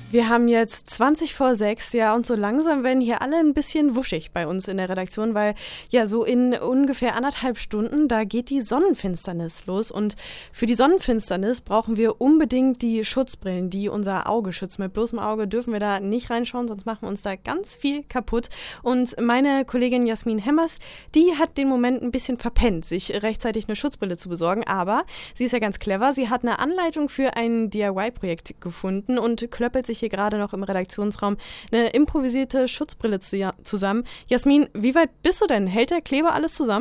Wir haben jetzt 6:20, ja, und so langsam werden hier alle ein bisschen wuschig bei uns in der Redaktion, weil ja so in ungefähr 1,5 Stunden, da geht die Sonnenfinsternis los und für die Sonnenfinsternis brauchen wir unbedingt die Schutzbrillen, die unser Auge schützen. Mit bloßem Auge dürfen wir da nicht reinschauen, sonst machen wir uns da ganz viel kaputt. Und meine Kollegin Jasmin Hemmers, die hat den Moment ein bisschen verpennt, sich rechtzeitig eine Schutzbrille zu besorgen, aber sie ist ja ganz clever, sie hat eine Anleitung für ein DIY-Projekt gefunden und klöppelt sich hier gerade noch im Redaktionsraum eine improvisierte Schutzbrille zusammen. Jasmin, wie weit bist du denn? Hält der Kleber alles zusammen?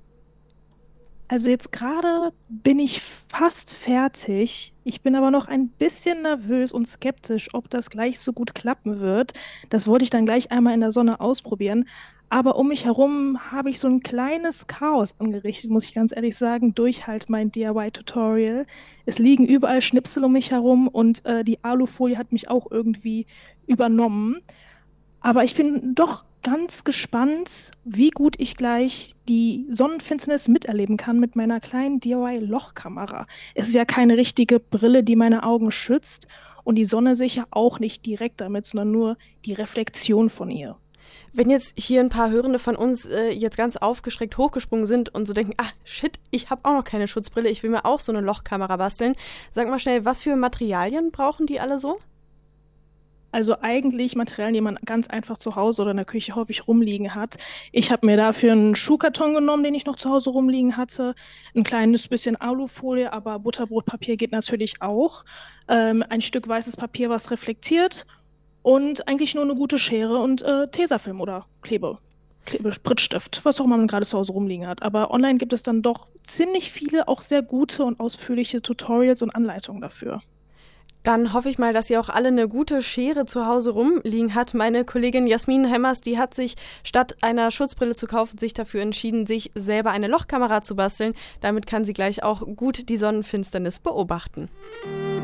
Also jetzt gerade bin ich fast fertig. Ich bin aber noch ein bisschen nervös und skeptisch, ob das gleich so gut klappen wird. Das wollte ich dann gleich einmal in der Sonne ausprobieren. Aber um mich herum habe ich so ein kleines Chaos angerichtet, muss ich ganz ehrlich sagen, durch halt mein DIY-Tutorial. Es liegen überall Schnipsel um mich herum und die Alufolie hat mich auch irgendwie übernommen. Aber ich bin doch ganz gespannt, wie gut ich gleich die Sonnenfinsternis miterleben kann mit meiner kleinen DIY-Lochkamera. Es ist ja keine richtige Brille, die meine Augen schützt und die Sonne sehe ich ja auch nicht direkt damit, sondern nur die Reflexion von ihr. Wenn jetzt hier ein paar Hörende von uns jetzt ganz aufgeschreckt hochgesprungen sind und so denken, ah, shit, ich habe auch noch keine Schutzbrille, ich will mir auch so eine Lochkamera basteln. Sag mal schnell, was für Materialien brauchen die alle so? Also eigentlich Materialien, die man ganz einfach zu Hause oder in der Küche häufig rumliegen hat. Ich habe mir dafür einen Schuhkarton genommen, den ich noch zu Hause rumliegen hatte. Ein kleines bisschen Alufolie, aber Butterbrotpapier geht natürlich auch. Ein Stück weißes Papier, was reflektiert. Und eigentlich nur eine gute Schere und Tesafilm oder Spritzstift, was auch immer man gerade zu Hause rumliegen hat. Aber online gibt es dann doch ziemlich viele, auch sehr gute und ausführliche Tutorials und Anleitungen dafür. Dann hoffe ich mal, dass ihr auch alle eine gute Schere zu Hause rumliegen hat. Meine Kollegin Jasmin Hemmers, die hat sich statt einer Schutzbrille zu kaufen, sich dafür entschieden, sich selber eine Lochkamera zu basteln. Damit kann sie gleich auch gut die Sonnenfinsternis beobachten.